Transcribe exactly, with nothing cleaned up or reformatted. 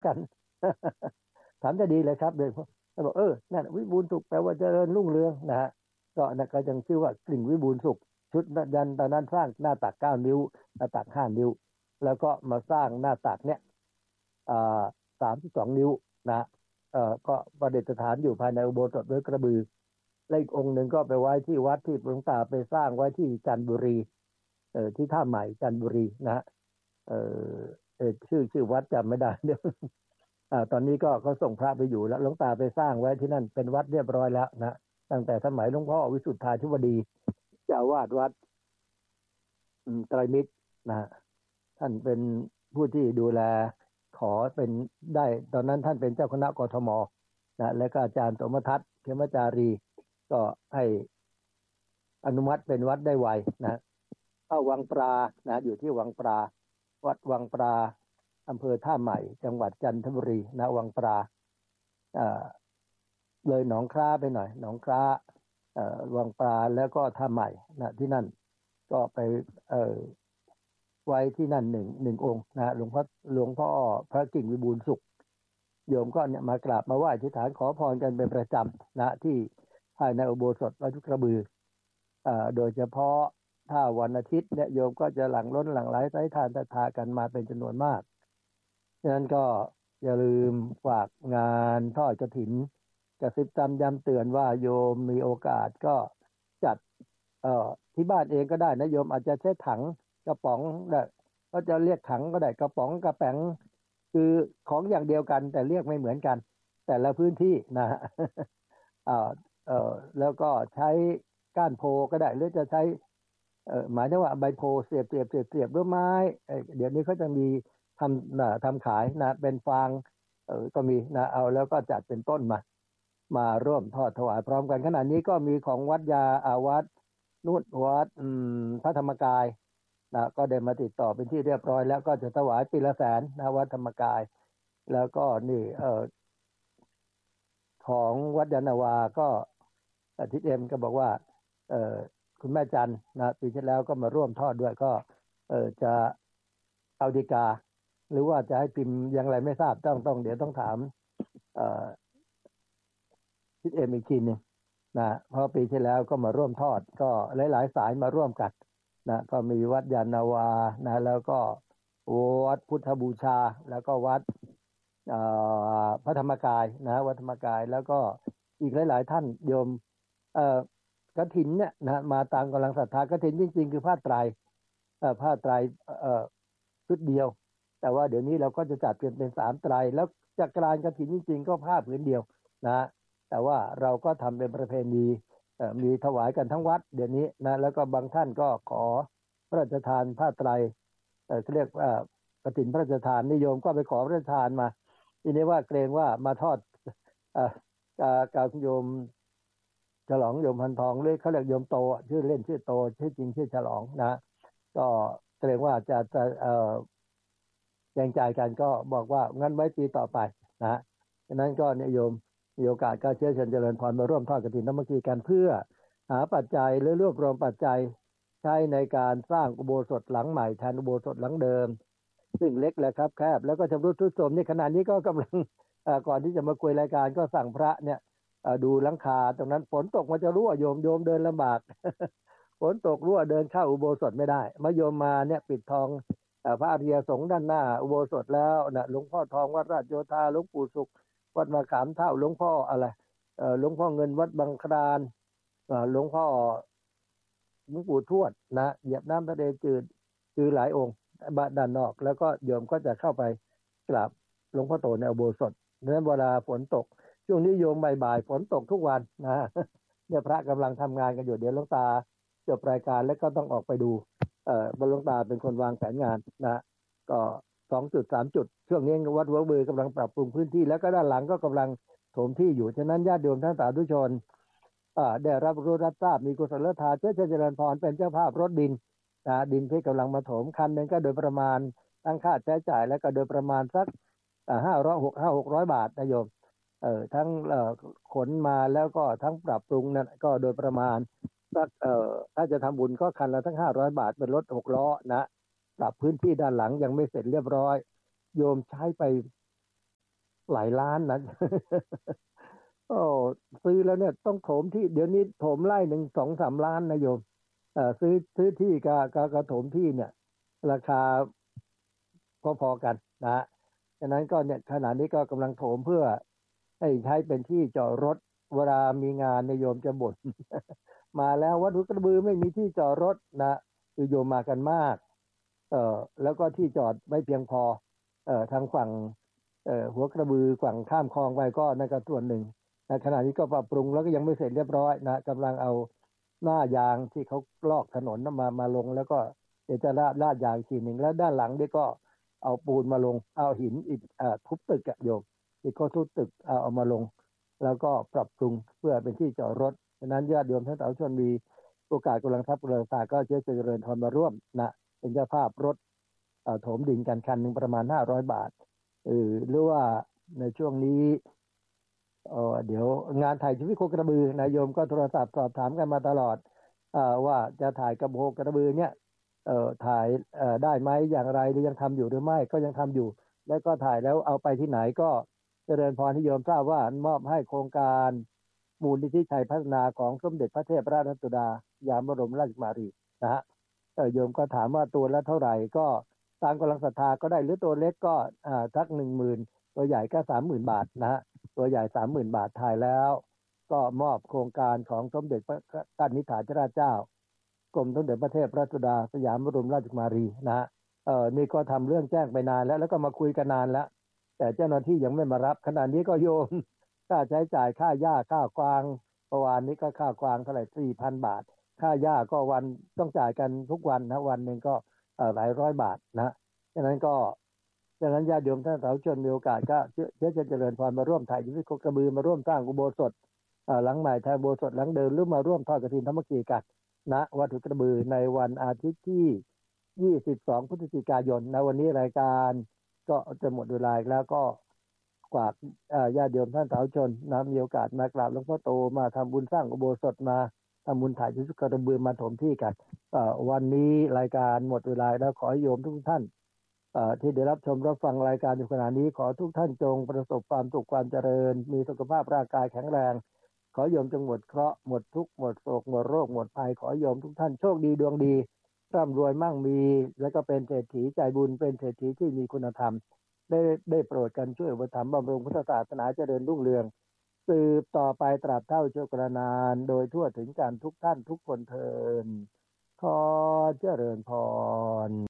กัน ถามจะดีเลยครับเลยเขาบอกเออนั่นวิบูลย์สุขแปลว่าเจริญรุ่งเรืองนะฮะก็นั่นก็ยังชื่อว่ากลิ่งวิบูลย์สุขชุดยันตอนนั้นสร้างหน้าตักเก้านิ้วหน้าตักห้านิ้วแล้วก็มาสร้างหน้าตักเนี่ยอ่าสามสิบสองนิ้วนะเอ่อก็ประดิษฐานอยู่ภายในอุโบสถด้วยกระบือและอีกองค์หนึ่งก็ไปไว้ที่วัดที่หลวงตาไปสร้างไว้ที่จันทบุรีเอ่อที่ท่าใหม่จันทบุรีนะฮะเอ่อเออชื่อชื่อวัดจำไม่ได้เดี๋ยวอ่าตอนนี้ก็เขาส่งพระไปอยู่แล้วหลวงตาไปสร้างไว้ที่นั่นเป็นวัดเรียบร้อยแล้วนะตั้งแต่สมัยหลวงพ่อวิสุทธาธิวดีเจ้าวาดวัดไตรมิตรนะท่านเป็นผู้ที่ดูแลขอเป็นได้ตอนนั้นท่านเป็นเจ้าคณะกทมนะและก็อาจารย์สมทัศน์เขมจารีก็ให้อนุมัติเป็นวัดได้ไวนะเข้าวังปลานะอยู่ที่วังปลาวัดวังปลาอำเภอท่าใหม่จังหวัดจันทบุรีนะวังปลาอ่าเลยหนองคล้าไปหน่อยหนองคล้าเอ่อวังปลาแล้วก็ท่าใหม่นะที่นั่นก็ไปเอ่อไว้ที่นั่นหนึ่งหนึ่งองค์นะหลวงพ่อหลวงพ่อพระกิ่งวิบูลย์สุขโยมก็เนี่ยมากราบมาไหว้อธิษฐานขอพรกันเป็นประจำนะที่ภายในอุโบสถวัดกระบืออ่าโดยเฉพาะถ้าวันอาทิตย์เนี่ยโยมก็จะหลั่งล้นหลั่งไหลใช้ทานศรัทธากันมาเป็นจำนวนมากฉะนั้นก็อย่าลืมฝากงานทอดกฐินกระซิบจำย้ำเตือนว่าโยมมีโอกาสก็จัดเอ่อที่บ้านเองก็ได้นะโยมอาจจะใช้ถังกระป๋องได้ก็จะเรียกถังก็ได้กระป๋องกระแป๋งคือของอย่างเดียวกันแต่เรียกไม่เหมือนกันแต่ละพื้นที่นะฮะ เอ่อเอ่อแล้วก็ใช้ก้านโพก็ได้หรือจะใช้เอ่อหมายถึงว่าใบโพเสียบเสียบเสียบเสียบด้วยไม้เอ่อเดี๋ยวนี้เขาจะมีทำนะทำขายนะเป็นฟางเออก็มีนะเอาแล้วก็จัดเป็นต้นมามาร่วมทอดถวายพร้อมกันขณะนี้ก็มีของวัดยาอาวัดนุชวัดอืมพระธรรมกายนะก็ได้มาติดต่อเป็นที่เรียบร้อยแล้วก็จะถวายปีละแสนนะวัดธรรมกายแล้วก็นี่เอ่อของวัดยานนาวาก็ทิศเอ็มก็บอกว่าเอ่อคุณแม่จันนะปีที่แล้วก็มาร่วมทอดด้วยก็เอ่อจะเอาดีกาหรือว่าจะให้พิมพ์อย่างไรไม่ทราบต้องต้องเดี๋ยวต้องถามเอ่อทิศเอ็มอีกทีนึงนะเพราะปีที่แล้วก็มาร่วมทอดก็หลายๆสายมาร่วมกันนะก็มีวัดยานนาวานะแล้วก็วัดพุทธบูชาแล้วก็วัดพระธรรมกายนะวัดธรรมกายแล้วก็อีกหลายๆท่านโยมเอ่อกฐินเนี่ยนะมาตามกำลังศรัทธากฐินจริงๆคือผ้าไตรเอ่อผ้าไตรเอ่อชุดเดียวแต่ว่าเดี๋ยวนี้เราก็จะจัดเป็นเป็นสามไตรแล้วจักรานกฐินจริงๆก็ผ้าผืนเดียวนะแต่ว่าเราก็ทำเป็นประเพณีเอ่อมีถวายกันทั้งวัดเดี๋ยวนี้นะแล้วก็บางท่านก็ขอพระราชทานผ้าไตรเอ่อเรียกว่ากฐินพระราชทานนิยมก็ไปขอพระราชทานมาทีนี้ว่าเกรงว่ามาทอดอ่าการโยมฉลองโยมพันทองเลยเขาเรียกโยมโตชื่อเล่นชื่อโตชื่อจริงชื่อฉลองนะก็เกรงว่าจะจะเอ่อแจงใจกันก็บอกว่างั้นไว้ปีต่อไปนะฉะนั้นก็นิยมมีโอกาสก็เชิญเชิญเจริญพรมาร่วมทอดกฐินน้ำมัคีกันเพื่อหาปัจจัยหรือรวบรวมปัจจัยใช้ในการสร้างอุโบสถหลังใหม่แทนอุโบสถหลังเดิมซึ่งเล็กแหละครับแคบแล้วก็ชำรุดทรุดโทรมนี่ขณะนี้ก็กำลังก่อนที่จะมาคุยรายการก็สั่งพระเนี่ยดูหลังคาตรงนั้นฝนตกมันจะรั่วโยมโยมเดินลำบาก ฝนตกรั่วเดินเข้าอุโบสถไม่ได้มาโยมมาเนี่ยปิดทองพระอริยสงฆ์ด้านหน้าอุโบสถแล้วนะหลวงพ่อทองวัดราชโยธาหลวงปู่สุขวัดมะขามเท่าหลวงพ่ออะไรหลวงพ่อเงินวัดบางคลานหลวงพ่อหลวงปู่ทวดนะเหยียบน้ำทะเลจืดคือหลายองค์ด้านนอกแล้วก็โยมก็จะเข้าไปกราบหลวงพ่อโตในอุโบสถเนื่องเวลาฝนตกช่วงนี้โยมบ่ายๆฝนตกทุกวันนะเนี่ยพระกำลังทำงานกันอยู่เดี๋ยวหลวงตาจบรายการแล้วก็ต้องออกไปดูเอ่อบนหลวงตาเป็นคนวางแผนงานนะก็สองจุดสามจุดช่วงนี้วัดหัวบือกำลังปรับปรุงพื้นที่แล้วก็ด้านหลังก็กำลังถมที่อยู่ฉะนั้นญาติโยมท่านสาธุชนได้รับรู้รับทราบมีกุศลทานเจ้าเจริญพรเป็นเจ้าภาพรถดินนะดินที่กำลังมาถมคันนึงก็โดยประมาณตั้งค่าใช้จ่ายแล้วก็โดยประมาณสักห้าร้อยหกห้าหกร้อยบาทนะโยมเอ่อทั้งเอ่อขนมาแล้วก็ทั้งปรับปรุงนั่นก็โดยประมาณสักเอ่อถ้าจะทำบุญก็คันละทั้งห้าร้อยบาทเป็นรถหกล้อนะปรับพื้นที่ด้านหลังยังไม่เสร็จเรียบร้อยโยมใช้ไปหลายล้านนะ โอ้ซื้อแล้วเนี่ยต้องโถมที่เดี๋ยวนี้โถมไร่หนึ่งสองสามล้านนะโยมเอ่อซื้อซื้อที่กับกับกับโถมที่เนี่ยราคาพอๆกันนะฮะฉะนั้นก็เนี่ยขณะนี้ก็กำลังโถมเพื่อให้ใช้เป็นที่จอดรถเวลามีงานนายโยมจะบ่น มาแล้ววัดหัวกระบือไม่มีที่จอดรถนะคือโยมมากันมากเอ่อแล้วก็ที่จอดไม่เพียงพอเอ่อทางฝั่งเอ่อหัวกระบือฝั่งข้ามคลองไปก็นั่นก็ส่วนหนึ่งนะขณะนี้ก็ปรับปรุงแล้วก็ยังไม่เสร็จเรียบร้อยนะกำลังเอาหน้ายางที่เขาลอกถนนมามาลงแล้วก็เดี๋ยวจะลาดลาดยางอีกทีหนึ่งแล้วด้านหลังนี่ก็เอาปูนมาลงเอาหินอีกอ่าทุบตึกอะโยมที่เขาทุบตึกเอาเอามาลงแล้วก็ปรับปรุงเพื่อเป็นที่จอดรถฉะนั้นญาติโยมท่านสาธุชนมีโอกาสกำลังทรัพย์กำลังตาก็เชื่อเจริญพรมาร่วมนะเป็นเจ้าภาพรถเอ่อโถมดินกันคันหนึ่งประมาณห้าร้อยบาทเออหรือว่าในช่วงนี้เออเดี๋ยวงานถ่ายชีวิตโคกระบือนายโยมก็โทรศัพท์สอบถามกันมาตลอดเอ่อว่าจะถ่ายกับโคกระบือเนี่ยเอ่อถ่ายเอ่อได้ไหมอย่างไรหรือยังทำอยู่หรือไม่ก็ยังทำอยู่แล้วก็ถ่ายแล้วเอาไปที่ไหนก็เจริญพรที่โยมทราบว่ามอบให้โครงการมูลนิธิชัยพัฒนาของสมเด็จพระเทพราชสุดายามบรมราชกุมารีนะฮะเออโยมก็ถามว่าตัวละเท่าไหร่ก็ตามกำลังศรัทธาก็ได้หรือตัวเล็กก็อ่าทักหนึ่งหมื่นตัวใหญ่ก็สามหมื่นบาทนะฮะตัวใหญ่สามหมื่นบาทถ่ายแล้วก็มอบโครงการของสมเด็จพระท่านนิธิราชเจ้ากรมสมเด็จพระเทพราชสุดาสยามบรมราชกุมารีนะฮะเออนี่ก็ทำเรื่องแจ้งไปนานแล้วแล้วก็มาคุยกันนานแล้วแต่เจ้าหน้าที่ยังไม่มารับขณะนี้ก็โยมค่าใช้จ่ายค่าหญ้าค่ากวางเมื่อวานนี้ก็ค่ากวางเท่าไหร่สี่พันบาทค่าหญ้าก็วันต้องจ่ายกันทุกวันนะวันหนึ่งก็เอ่อหลายร้อยบาทนะฉะนั้นก็ฉะนั้นญาติโยมท่านสาธุชนมีโอกาสก็เชื่อจะเจริญพรมาร่วมถ่ายชีวิตโคกระบือมาร่วมสร้างอุโบสถเอ่อหลังใหม่แทนอุโบสถหลังเดิมหรือมาร่วมทอดกฐินธรรมกีกันณวัดหัวกระบือในวันอาทิตย์ที่ยี่สิบสองพฤศจิกายนนะวันนี้รายการก็จะหมดเวลาแล้วก็กว่าญาติโยมท่านสาธุชนนะมีโอกาสมากราบหลวงพ่อโตมาทำบุญสร้างอุโบสถมาทำบุญถ่ายชีวิตกระบือมาถมที่กันวันนี้รายการหมดเวลาแล้วขอให้โยมทุกท่านที่ได้รับชมรับฟังรายการอยู่ขณะนี้ขอทุกท่านจงประสบความสุขความเจริญมีสุขภาพร่างกายแข็งแรงขอโยมจงหมดเคราะห์หมดทุกข์หมดโศกหมดโรคหมดภัยขอโยมทุกท่านโชคดีดวงดีร่ำรวยมั่งมีแล้วก็เป็นเศรษฐีใจบุญเป็นเศรษฐีที่มีคุณธรรมได้ได้โปรดกันช่วยอุปถัมภ์บำรุงพุทธศาสนาเจริญรุ่งเรืองสืบต่อไปตราบเท่าชั่วกระนานโดยทั่วถึงกันทุกท่านทุกคนเทินขอเจริญพร